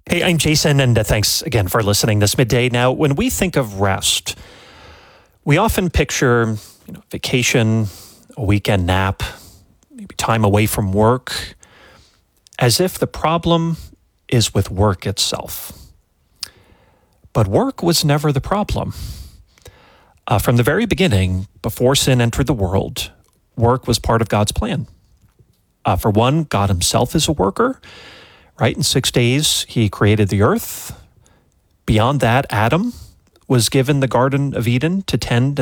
Hey, I'm Jason, and thanks again for listening this midday. Now, when we think of rest, we often picture vacation, a weekend nap, maybe time away from work, as if the problem is with work itself. But work was never the problem. From the very beginning, before sin entered the world, work was part of God's plan. For one, God himself is a worker, right? In 6 days, he created the earth. Beyond that, Adam was given the Garden of Eden to tend